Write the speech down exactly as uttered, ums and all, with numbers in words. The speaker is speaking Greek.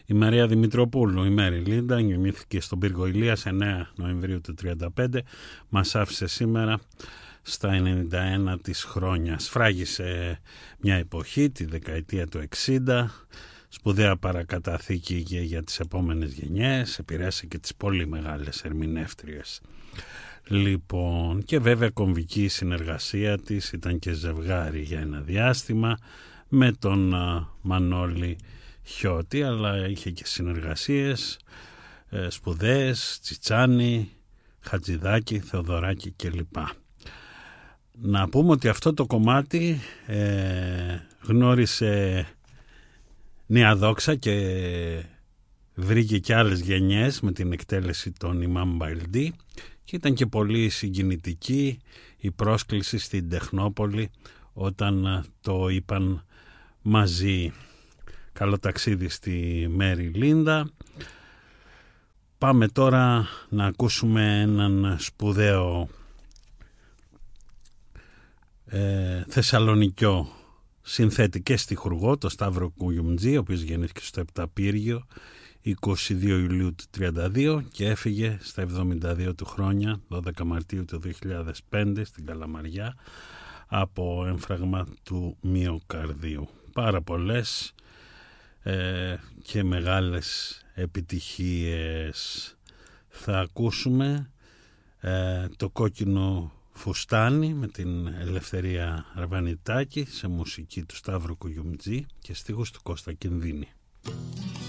Η Μαρία Δημητροπούλου, η Μέρι Λίντα, γεννήθηκε στον πύργο Ηλίας εννέα Νοεμβρίου του τριάντα πέντε. Μας άφησε σήμερα στα ενενήντα ένα της χρόνια. Σφράγισε μια εποχή, τη δεκαετία του εξήντα, σπουδαία παρακαταθήκη και για τις επόμενες γενιές, επηρέασε και τις πολύ μεγάλες ερμηνεύτριες. Λοιπόν, και βέβαια κομβική συνεργασία της, ήταν και ζευγάρι για ένα διάστημα με τον uh, Μανώλη Χιώτη, αλλά είχε και συνεργασίες ε, σπουδαίες, Τσιτσάνη, Χατζηδάκη, Θεοδωράκη κλπ. Να πούμε ότι αυτό το κομμάτι ε, γνώρισε νέα δόξα και βρήκε και άλλες γενιές με την εκτέλεση των Ιμάμ Μπαϊλντί και ήταν και πολύ συγκινητική η πρόσκληση στην Τεχνόπολη όταν το είπαν μαζί. Καλό ταξίδι στη Μέρι Λίντα. Πάμε τώρα να ακούσουμε έναν σπουδαίο ε, Θεσσαλονικιό συνθέτη και στιχουργό, το Σταύρο Κουγιουμτζή, ο οποίος γεννήθηκε στο Επταπύργιο είκοσι δύο Ιουλίου του τριάντα δύο και έφυγε στα εβδομήντα δύο του χρόνια, δώδεκα Μαρτίου του δύο χιλιάδες πέντε, στην Καλαμαριά, από έμφραγμα του μυοκαρδίου. Πάρα πολλές ε, και μεγάλες επιτυχίες. Θα ακούσουμε ε, το Κόκκινο Φουστάνι με την Ελευθερία Αρβανιτάκη σε μουσική του Σταύρου Κουγιουμτζή και στίχους του Κώστα Κινδύνη.